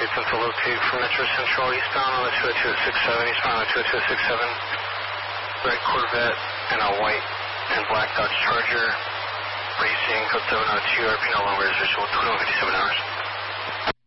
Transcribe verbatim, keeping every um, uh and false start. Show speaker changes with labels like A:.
A: attempt to locate from Metro Central eastbound on the two oh two at six seven, eastbound on the two oh two at six seven. Red Corvette and a white and black Dodge Charger. Racing, code seven oh two, R P no longer is visual, twenty-one fifty-seven hours.